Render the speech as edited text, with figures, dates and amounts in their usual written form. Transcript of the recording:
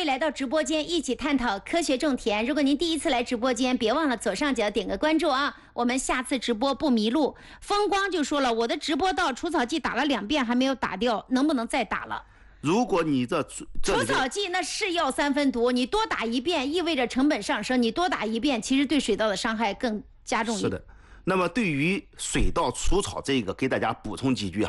位来到直播间，一起探讨科学种田。如果您第一次来直播间，别忘了左上角点个关注啊，我们下次直播不迷路。风光就说了，我的直播到除草剂打了2遍还没有打掉，能不能再打了？ 如果你除草剂那是药3分毒，你多打1遍意味着成本上升，你多打1遍其实对水稻的伤害更加重。 是的。那么对于水稻除草这个，给大家补充几句